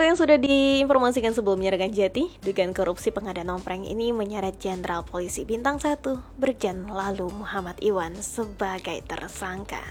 seperti yang sudah diinformasikan sebelumnya rekan Jati, dugaan korupsi pengadaan ompreng ini menyeret Jenderal Polisi Bintang 1 Brigjen Lalu Muhammad Iwan sebagai tersangka.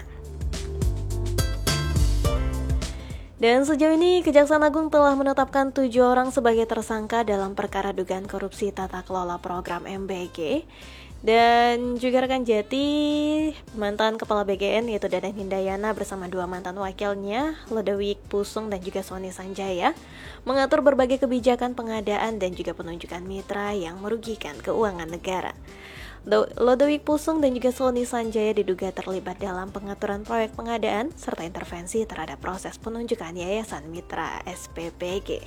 Dan sejauh ini Kejaksaan Agung telah menetapkan 7 orang sebagai tersangka dalam perkara dugaan korupsi tata kelola program MBG. Dan juga rekan Jati, mantan Kepala BGN yaitu Dadan Hindayana bersama 2 mantan wakilnya, Lodewijk Pusung dan juga Sony Sanjaya, mengatur berbagai kebijakan pengadaan dan juga penunjukan mitra yang merugikan keuangan negara. Lodewijk Pusung dan juga Sony Sanjaya diduga terlibat dalam pengaturan proyek pengadaan serta intervensi terhadap proses penunjukan yayasan mitra SPPG.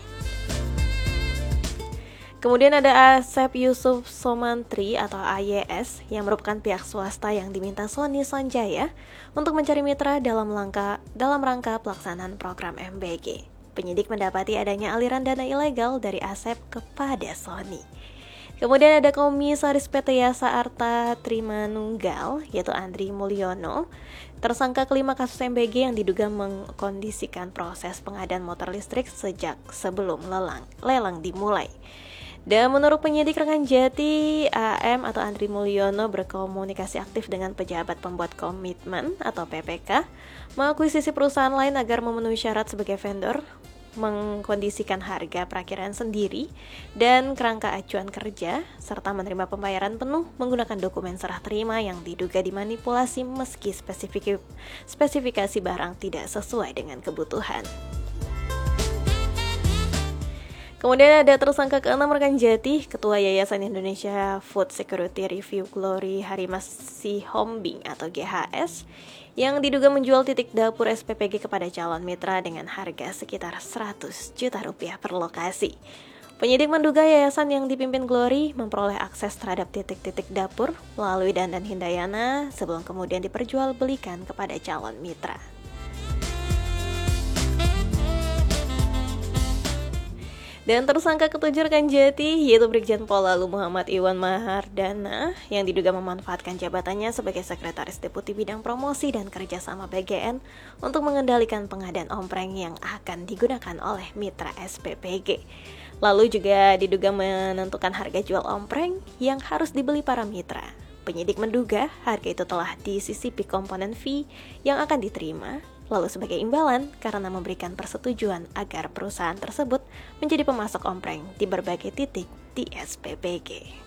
Kemudian ada Asep Yusuf Somantri atau AYS yang merupakan pihak swasta yang diminta Sony Sanjaya untuk mencari mitra dalam rangka pelaksanaan program MBG. Penyidik mendapati adanya aliran dana ilegal dari Asep kepada Sony. Kemudian ada Komisaris PT Yasa Arta Trimanunggal yaitu Andri Mulyono, tersangka kelima kasus MBG yang diduga mengkondisikan proses pengadaan motor listrik sejak sebelum lelang dimulai. Dan menurut penyidik rekan Jati, AM atau Andri Mulyono berkomunikasi aktif dengan pejabat pembuat komitmen atau PPK, mengakuisisi perusahaan lain agar memenuhi syarat sebagai vendor, mengkondisikan harga perakiraan sendiri dan kerangka acuan kerja, serta menerima pembayaran penuh menggunakan dokumen serah terima yang diduga dimanipulasi meski spesifikasi barang tidak sesuai dengan kebutuhan. Kemudian ada tersangka ke-6 rekan Jati, Ketua Yayasan Indonesia Food Security Review Glory Harimas Sihombing atau GHS, yang diduga menjual titik dapur SPPG kepada calon mitra dengan harga sekitar 100 juta rupiah per lokasi. Penyidik menduga yayasan yang dipimpin Glory memperoleh akses terhadap titik-titik dapur melalui Dadan Hindayana sebelum kemudian diperjualbelikan kepada calon mitra. Dan tersangka ketujuh rekan Jati yaitu Brigjen Pol Lalu Muhammad Iwan Mahardana yang diduga memanfaatkan jabatannya sebagai Sekretaris Deputi Bidang Promosi dan Kerjasama BGN untuk mengendalikan pengadaan ompreng yang akan digunakan oleh mitra SPPG. Lalu juga diduga menentukan harga jual ompreng yang harus dibeli para mitra. Penyidik menduga harga itu telah disisipi komponen fee yang akan diterima, lalu sebagai imbalan karena memberikan persetujuan agar perusahaan tersebut menjadi pemasok ompreng di berbagai titik di SPPG.